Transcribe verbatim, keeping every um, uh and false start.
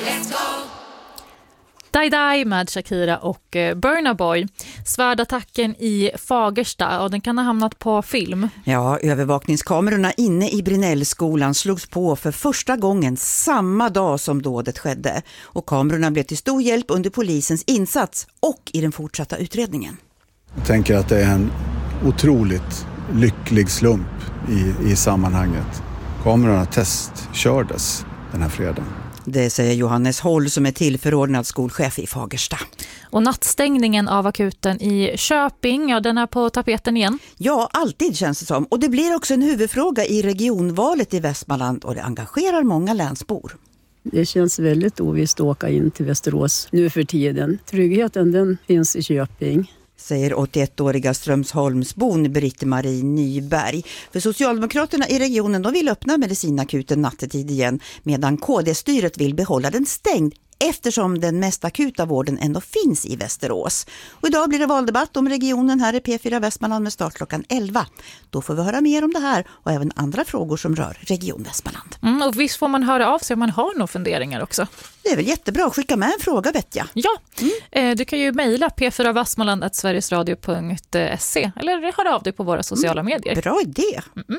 Die Die med Shakira och Burna Boy. Svärdattacken i Fagersta, och den kan ha hamnat på film. Ja, övervakningskamerorna inne i Brinellskolan slogs på för första gången samma dag som dådet skedde. Och kamerorna blev till stor hjälp under polisens insats och i den fortsatta utredningen. Jag tänker att det är en otroligt lycklig slump i, i sammanhanget. Kamerorna testkördes den här fredagen. Det säger Johannes Håll som är tillförordnad skolchef i Fagersta. Och nattstängningen av akuten i Köping, ja, den är på tapeten igen. Ja, alltid känns det som. Och det blir också en huvudfråga i regionvalet i Västmanland, och det engagerar många länsbor. Det känns väldigt ovisst att åka in till Västerås nu för tiden. Tryggheten, den finns i Köping, säger åttioettåriga Strömsholmsbon Britt-Marie Nyberg. För Socialdemokraterna i regionen, de vill öppna medicinakuten nattetid igen, medan K D-styret vill behålla den stängd eftersom den mest akuta vården ändå finns i Västerås. Och idag blir det valdebatt om regionen här i P fyra Västmanland med start klockan elva. Då får vi höra mer om det här och även andra frågor som rör Region Västmanland. Mm, och visst får man höra av sig om man har några funderingar också. Det är väl jättebra att skicka med en fråga, vet jag. Ja, mm. eh, du kan ju mejla p fyra västmanland snabel-a sverigesradio punkt se eller höra av dig på våra sociala mm. medier. Bra idé! Mm.